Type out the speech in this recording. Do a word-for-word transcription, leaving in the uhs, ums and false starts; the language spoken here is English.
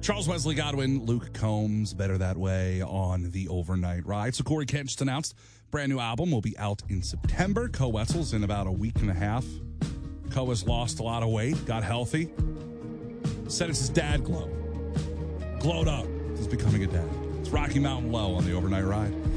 Charles Wesley Godwin, Luke Combs, Better That Way on the overnight ride. So Corey Kent just announced brand new album will be out in September. Co Wetzel's in about a week and a half. Co has lost a lot of weight, got healthy. Said it's his dad glow. Glowed up. He's becoming a dad. It's Rocky Mountain Low on the overnight ride.